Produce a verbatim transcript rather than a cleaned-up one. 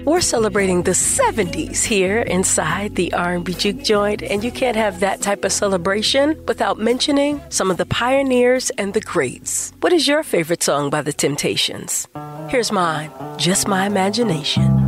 We're celebrating the seventies here inside the R and B Juke Joint, and you can't have that type of celebration without mentioning some of the pioneers and the greats. What is your favorite song by The Temptations? Here's mine, Just My Imagination.